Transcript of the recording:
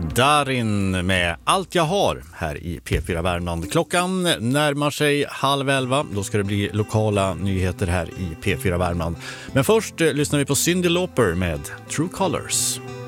Darin med Allt jag har här i P4 Värmland. Klockan närmar sig 10:30. Då ska det bli lokala nyheter här i P4 Värmland. Men först lyssnar vi på Cyndi Lauper med True Colors.